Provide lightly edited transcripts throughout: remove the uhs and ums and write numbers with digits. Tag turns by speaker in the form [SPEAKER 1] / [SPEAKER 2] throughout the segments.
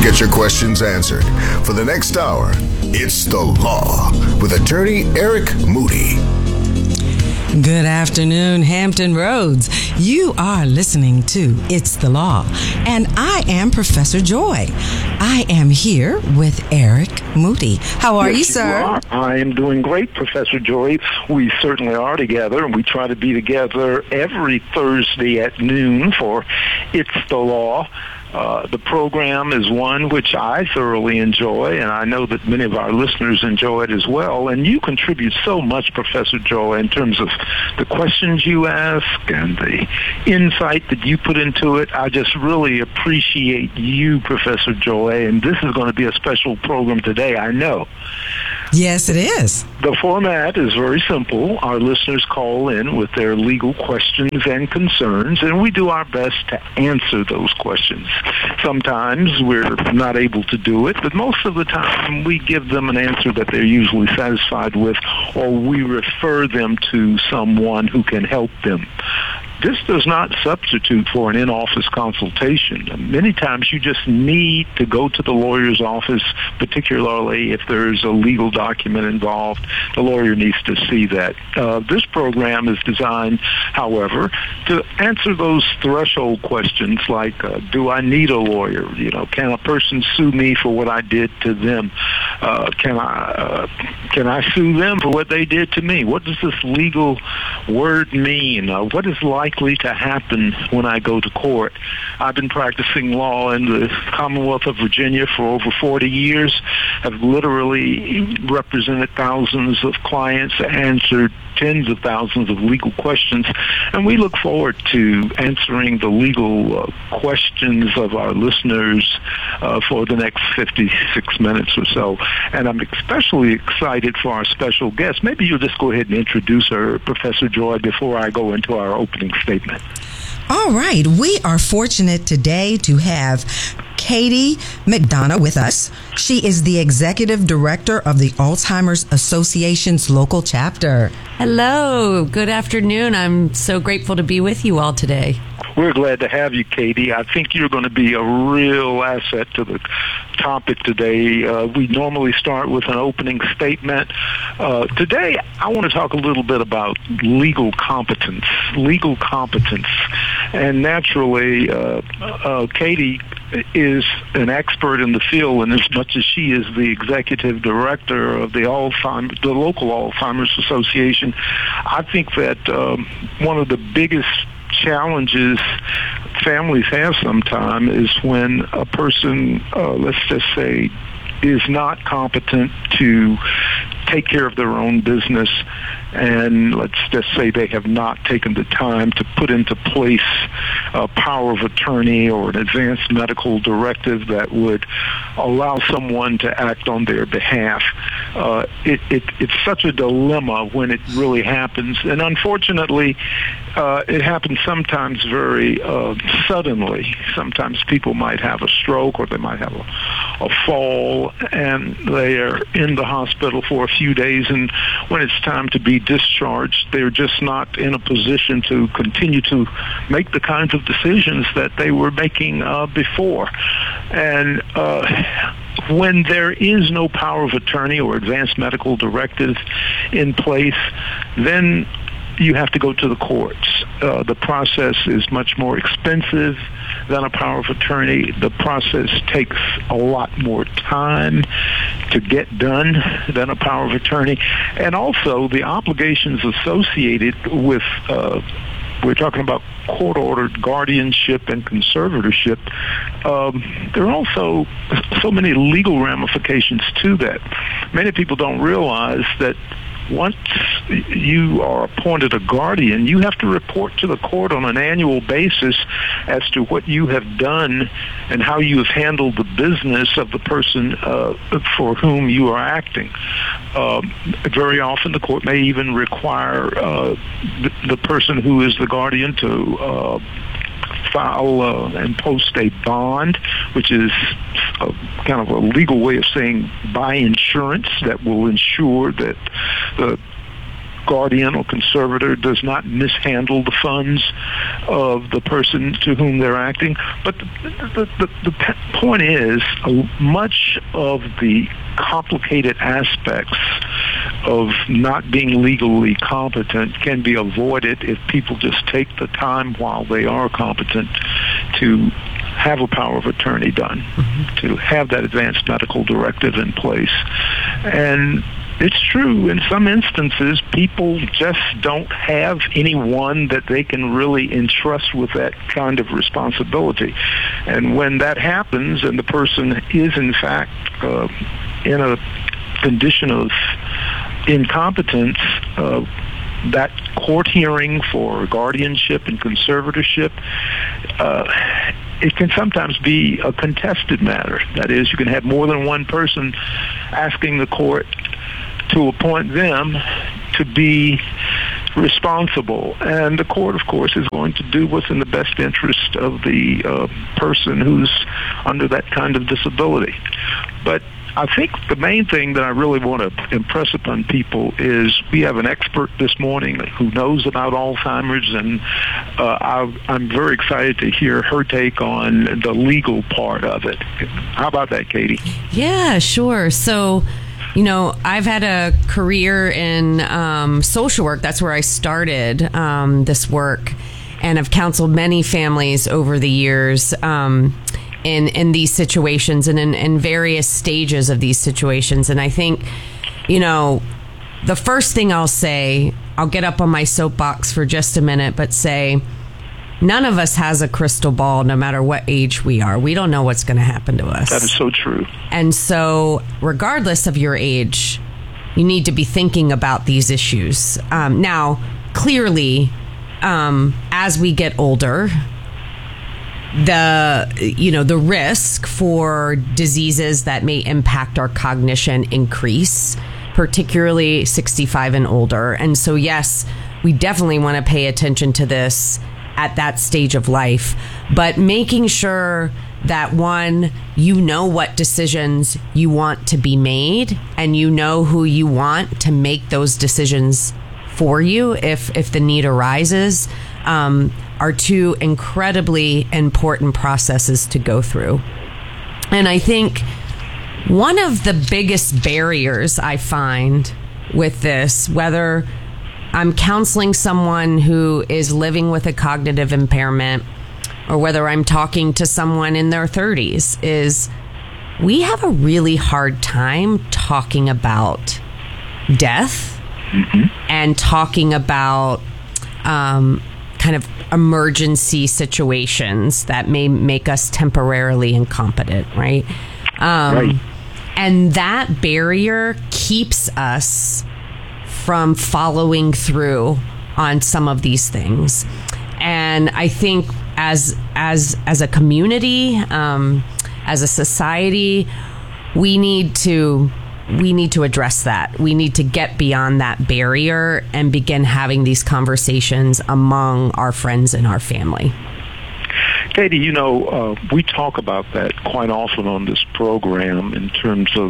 [SPEAKER 1] get your questions answered. For the next hour, it's The Law with attorney Eric Moody.
[SPEAKER 2] Good afternoon, Hampton Roads. You are listening to It's the Law, and I am Professor Joy. I am here with Eric Moody. How are you, sir?
[SPEAKER 3] I am doing great, Professor Joy. We certainly are together, and we try to be together every Thursday at noon for It's the Law. The program is one which I thoroughly enjoy, and I know that many of our listeners enjoy it as well. And you contribute so much, Professor Joy, in terms of the questions you ask and the insight that you put into it. I just really appreciate you, Professor Joy, and this is going to be a special program today, I know.
[SPEAKER 2] Yes, it is.
[SPEAKER 3] The format is very simple. Our listeners call in with their legal questions and concerns, and we do our best to answer those questions. Sometimes we're not able to do it, but most of the time we give them an answer that they're usually satisfied with, or we refer them to someone who can help them. This does not substitute for an in-office consultation. Many times you just need to go to the lawyer's office, particularly if there's a legal document involved. The lawyer needs to see that. This program is designed, however, to answer those threshold questions like, do I need a lawyer? You know, can a person sue me for what I did to them? Can I sue them for what they did to me? What does this legal word mean? What is likely to happen when I go to court? I've been practicing law in the Commonwealth of Virginia for over 40 years. I've literally represented thousands of clients, answered tens of thousands of legal questions, and we look forward to answering the legal questions of our listeners for the next 56 minutes or so. And I'm especially excited for our special guest. Maybe you'll just go ahead and introduce her, Professor Joy, before I go into our opening statement.
[SPEAKER 2] All right. We are fortunate today to have Katie McDonough with us. She is the Executive Director of the Alzheimer's Association's local chapter.
[SPEAKER 4] Hello. Good afternoon. I'm so grateful to be with you all today.
[SPEAKER 3] We're glad to have you, Katie. I think you're going to be a real asset to the topic today. We normally start with an opening statement. Today, I want to talk a little bit about legal competence. And naturally, Katie is an expert in the field, and as much as she is the executive director of the local Alzheimer's Association, I think that one of the biggest challenges families have sometimes is when a person, let's just say, is not competent to take care of their own business, and let's just say they have not taken the time to put into place a power of attorney or an advanced medical directive that would allow someone to act on their behalf. It's such a dilemma when it really happens, and unfortunately, it happens sometimes very suddenly. Sometimes people might have a stroke, or they might have a fall, and they are in the hospital for a few days, and when it's time to be discharged, they're just not in a position to continue to make the kinds of decisions that they were making before. And when there is no power of attorney or advanced medical directive in place, then you have to go to the courts. The process is much more expensive than a power of attorney. The process takes a lot more time to get done than a power of attorney. And also the obligations associated with we're talking about court-ordered guardianship and conservatorship. There are also so many legal ramifications to that. Many people don't realize that once you are appointed a guardian, you have to report to the court on an annual basis as to what you have done and how you have handled the business of the person for whom you are acting. Very often the court may even require the person who is the guardian to file and post a bond, which is kind of a legal way of saying buy insurance that will ensure that the guardian or conservator does not mishandle the funds of the person to whom they're acting. But the point is, much of the complicated aspects of not being legally competent can be avoided if people just take the time while they are competent to have a power of attorney done, to have that advanced medical directive in place. And it's true, in some instances, people just don't have anyone that they can really entrust with that kind of responsibility. And when that happens and the person is, in fact, in a condition of incompetence, that court hearing for guardianship and conservatorship, it can sometimes be a contested matter. That is, you can have more than one person asking the court to appoint them to be responsible. And the court, of course, is going to do what's in the best interest of the person who's under that kind of disability. But I think the main thing that I really want to impress upon people is we have an expert this morning who knows about Alzheimer's, and I'm very excited to hear her take on the legal part of it. How about that, Katie?
[SPEAKER 4] Yeah, sure. So, I've had a career in social work. That's where I started this work, and I've counseled many families over the years in these situations and in various stages of these situations. And I think, the first thing I'll say, I'll get up on my soapbox for just a minute, but say, none of us has a crystal ball, no matter what age we are. We don't know what's going to happen to us.
[SPEAKER 3] That is so true.
[SPEAKER 4] And so, regardless of your age, you need to be thinking about these issues. Now, clearly, as we get older, the risk for diseases that may impact our cognition increase, particularly 65 and older. And so, yes, we definitely want to pay attention to this at that stage of life, but making sure that, one, you know what decisions you want to be made, and you know who you want to make those decisions for you if the need arises, are two incredibly important processes to go through. And I think one of the biggest barriers I find with this, whether I'm counseling someone who is living with a cognitive impairment or whether I'm talking to someone in their 30s, is we have a really hard time talking about death and talking about kind of emergency situations that may make us temporarily incompetent, right?
[SPEAKER 3] Right.
[SPEAKER 4] And that barrier keeps us from following through on some of these things. And I think as a community, as a society, we need to address that. We need to get beyond that barrier and begin having these conversations among our friends and our family.
[SPEAKER 3] Katie, we talk about that quite often on this program in terms of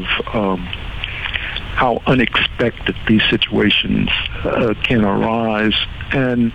[SPEAKER 3] how unexpected these situations can arise. And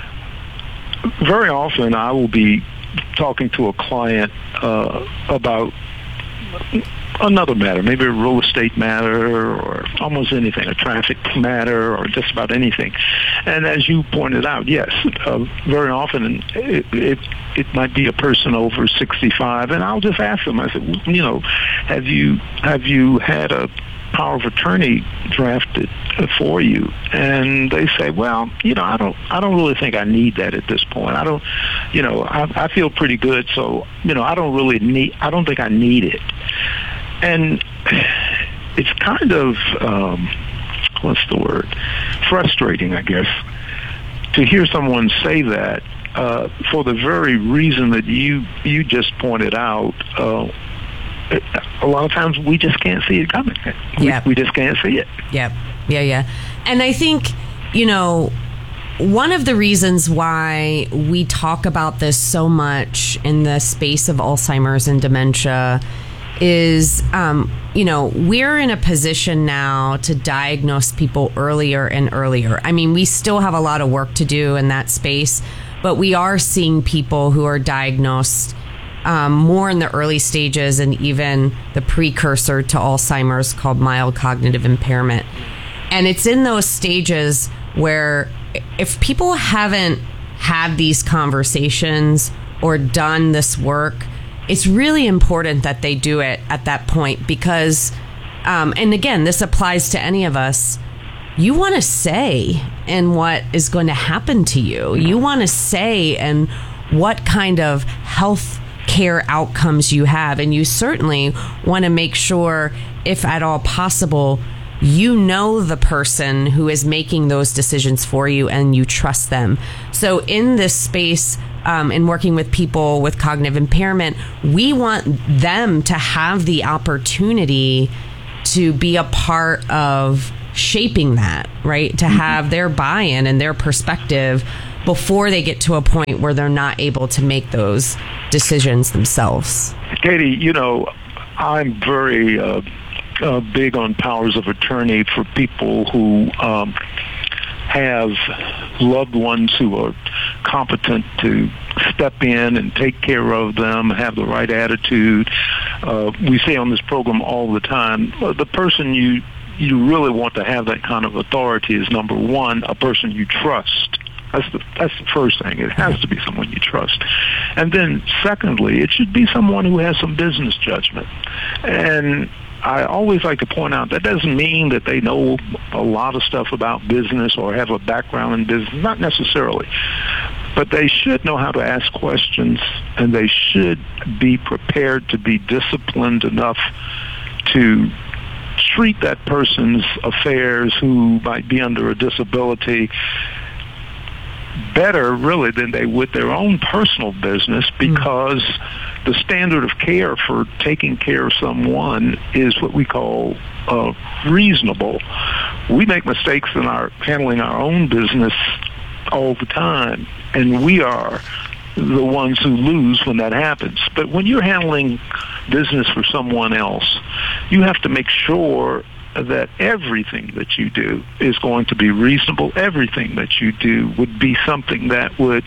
[SPEAKER 3] very often I will be talking to a client about another matter, maybe a real estate matter or almost anything, a traffic matter or just about anything. And as you pointed out, yes, very often it might be a person over 65, and I'll just ask them, I said, have you had a power of attorney drafted for you? And they say, well, I don't really think I need that at this point. I don't, I feel pretty good, so, I don't think I need it. And it's kind of, frustrating, I guess, to hear someone say that for the very reason that you just pointed out. A lot of times we just can't see it coming. We just can't see it.
[SPEAKER 4] Yep. Yeah. And I think, one of the reasons why we talk about this so much in the space of Alzheimer's and dementia is, we're in a position now to diagnose people earlier and earlier. I mean, we still have a lot of work to do in that space, but we are seeing people who are diagnosed more in the early stages and even the precursor to Alzheimer's called mild cognitive impairment. And it's in those stages where if people haven't had these conversations or done this work, it's really important that they do it at that point because, and again, this applies to any of us, you want to say in what is going to happen to you. You want to say in what kind of health care outcomes you have. And you certainly want to make sure, if at all possible, you know the person who is making those decisions for you and you trust them. So in this space, in working with people with cognitive impairment, we want them to have the opportunity to be a part of shaping that, right? To have their buy-in and their perspective before they get to a point where they're not able to make those decisions themselves.
[SPEAKER 3] Katie, I'm very big on powers of attorney for people who have loved ones who are competent to step in and take care of them, have the right attitude. We say on this program all the time, the person you really want to have that kind of authority is, number one, a person you trust. That's the first thing. It has to be someone you trust. And then secondly, it should be someone who has some business judgment. And I always like to point out that doesn't mean that they know a lot of stuff about business or have a background in business, not necessarily. But they should know how to ask questions, and they should be prepared to be disciplined enough to treat that person's affairs who might be under a disability better, really, than they would their own personal business, because the standard of care for taking care of someone is what we call reasonable. We make mistakes in our handling our own business all the time, and we are the ones who lose when that happens. But when you're handling business for someone else, you have to make sure that everything that you do is going to be reasonable. Everything that you do would be something that would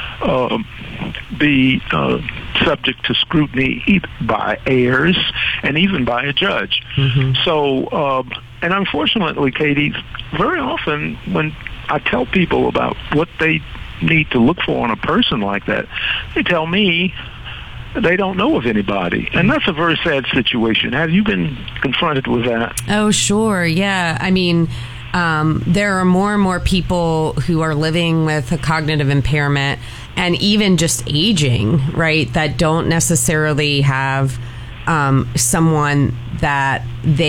[SPEAKER 3] be subject to scrutiny by heirs and even by a judge. So, and unfortunately, Katie, very often when I tell people about what they need to look for in a person like that, they tell me they don't know of anybody. And that's a very sad situation. Have you been confronted with that?
[SPEAKER 4] Oh, sure. Yeah. I mean, there are more and more people who are living with a cognitive impairment and even just aging, right, that don't necessarily have someone that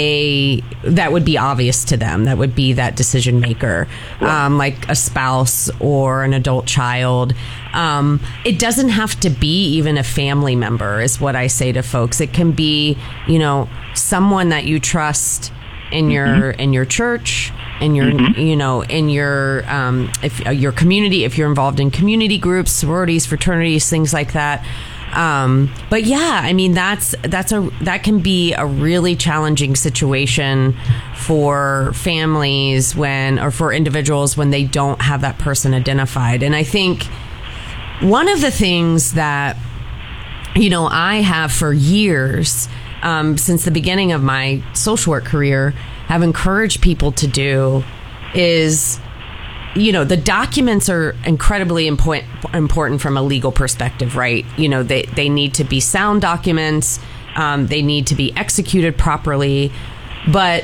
[SPEAKER 4] would be obvious to them, that would be that decision maker, like a spouse or an adult child. It doesn't have to be even a family member, is what I say to folks. It can be, someone that you trust in your church, in your in your community, if you're involved in community groups, sororities, fraternities, things like that. But yeah, I mean, that can be a really challenging situation for families or for individuals when they don't have that person identified. And I think one of the things that, I have for years, since the beginning of my social work career, have encouraged people to do is, the documents are incredibly important from a legal perspective, right? They need to be sound documents. They need to be executed properly. But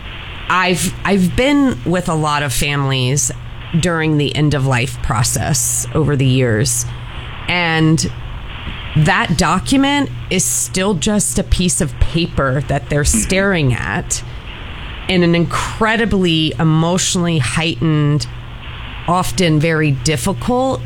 [SPEAKER 4] I've been with a lot of families during the end of life process over the years. And that document is still just a piece of paper that they're staring at in an incredibly emotionally heightened, often very difficult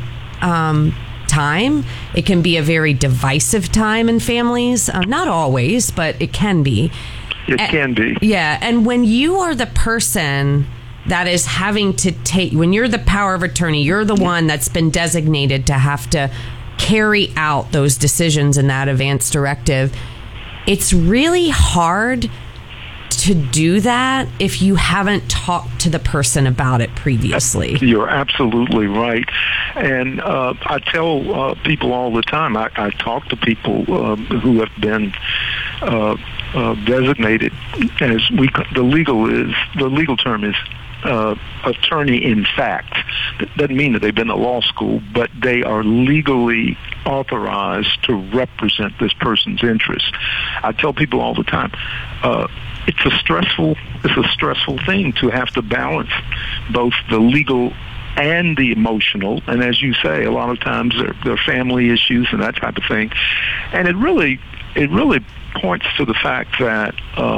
[SPEAKER 4] time. It can be a very divisive time in families. Not always, but it can be.
[SPEAKER 3] It can be.
[SPEAKER 4] Yeah. And when you are the person that is having to when you're the power of attorney, you're the one that's been designated to have to carry out those decisions in that advance directive, it's really hard to do that if you haven't talked to the person about it previously.
[SPEAKER 3] You're absolutely right. And I tell people all the time, I talk to people who have been designated as the legal term is attorney in fact. That doesn't mean that they've been to law school, but they are legally authorized to represent this person's interests. I tell people all the time, it's a stressful thing to have to balance both the legal and the emotional, and as you say, a lot of times they're family issues and that type of thing. And it really points to the fact that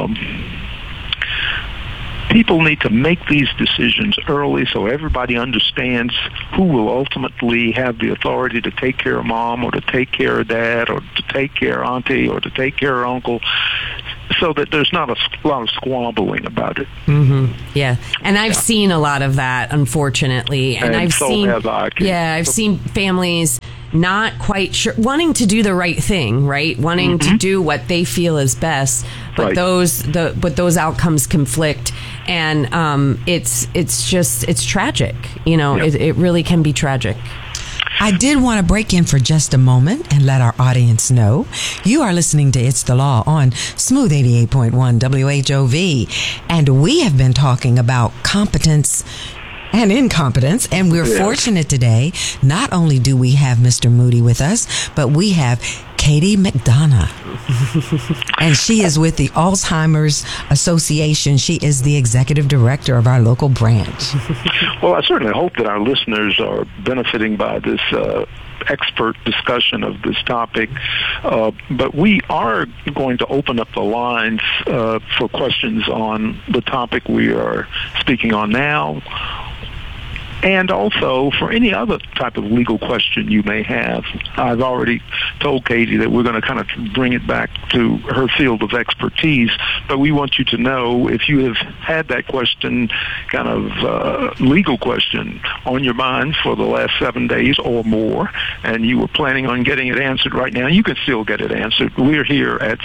[SPEAKER 3] people need to make these decisions early so everybody understands who will ultimately have the authority to take care of mom or to take care of dad or to take care of auntie or to take care of uncle, so that there's not a lot of squabbling about it.
[SPEAKER 4] Mm-hmm. Yeah, and I've seen a lot of that, unfortunately. And I've seen families not quite sure, wanting to do the right thing, right? Wanting to do what they feel is best, but those outcomes conflict, and it's tragic. It really can be tragic.
[SPEAKER 2] I did want to break in for just a moment and let our audience know you are listening to It's the Law on Smooth 88.1 WHOV, and we have been talking about competence and incompetence, and we're fortunate today. Not only do we have Mr. Moody with us, but we have Katie McDonough, and she is with the Alzheimer's Association. She is the executive director of our local branch.
[SPEAKER 3] Well, I certainly hope that our listeners are benefiting by this expert discussion of this topic, but we are going to open up the lines for questions on the topic we are speaking on now, and also for any other type of legal question you may have. I've already told Katie that we're going to kind of bring it back to her field of expertise, but we want you to know if you have had that question, kind of legal question, on your mind for the last 7 days or more, and you were planning on getting it answered right now, you can still get it answered. We're here at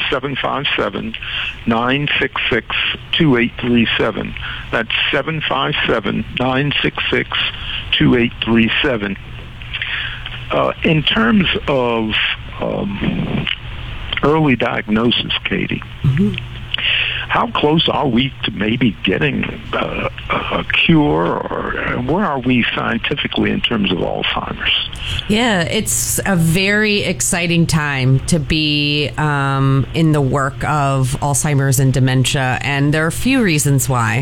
[SPEAKER 3] 757-966-2837. That's 757-966-2837. In terms of early diagnosis, Katie, how close are we to maybe getting a cure, or where are we scientifically in terms of Alzheimer's?
[SPEAKER 4] Yeah, it's a very exciting time to be in the work of Alzheimer's and dementia, and there are a few reasons why.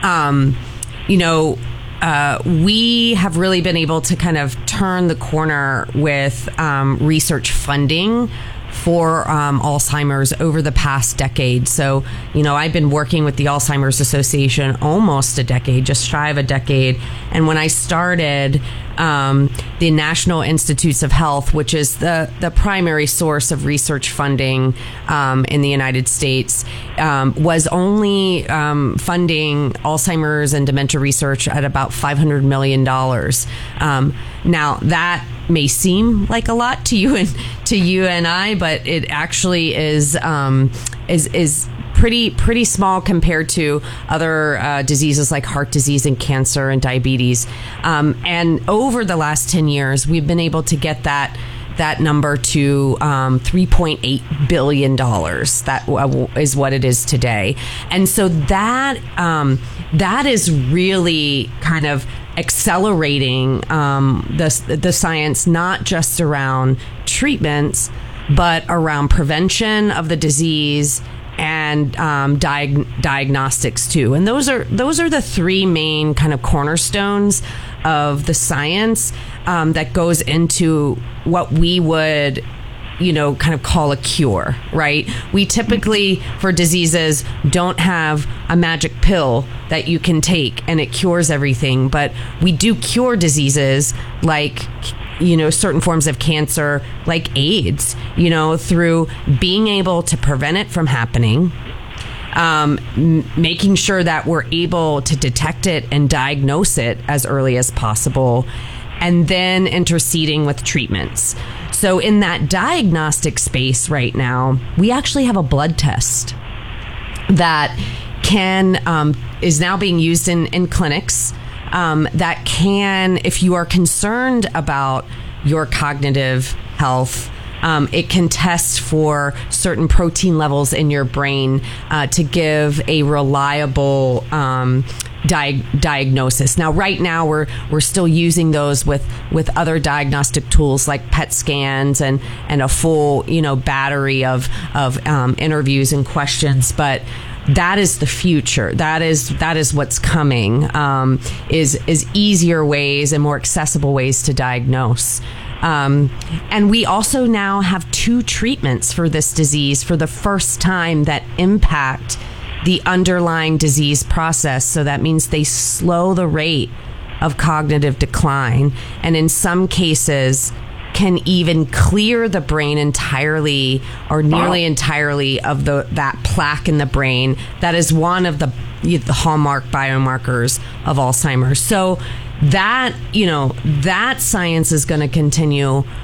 [SPEAKER 4] We have really been able to kind of turn the corner with research funding for Alzheimer's over the past decade. So, I've been working with the Alzheimer's Association almost a decade, just shy of a decade. And when I started, the National Institutes of Health, which is the primary source of research funding in the United States, was only funding Alzheimer's and dementia research at about $500 million. Now, that may seem like a lot to you and I, but it actually is pretty small compared to other diseases like heart disease and cancer and diabetes. And over the last 10 years, we've been able to get that number to $3.8 billion. That is what it is today. And so that is really kind of accelerating the science, not just around treatments, but around prevention of the disease and diagnostics too. And those are the three main kind of cornerstones of the science that goes into what we would kind of call a cure, right? We typically, for diseases, don't have a magic pill that you can take and it cures everything, but we do cure diseases like certain forms of cancer, like AIDS, through being able to prevent it from happening, making sure that we're able to detect it and diagnose it as early as possible, and then interceding with treatments. So in that diagnostic space right now, we actually have a blood test that is now being used in clinics that can, if you are concerned about your cognitive health, it can test for certain protein levels in your brain to give a reliable diagnosis. Now, right now, we're still using those with other diagnostic tools like PET scans and a full battery of interviews and questions, but that is the future. That is what's coming. Is easier ways and more accessible ways to diagnose. And we also now have 2 treatments for this disease for the first time that impact the underlying disease process. So that means they slow the rate of cognitive decline, and in some cases can even clear the brain entirely or nearly entirely of that plaque in the brain that is one of the hallmark biomarkers of Alzheimer's. So that science is going to continue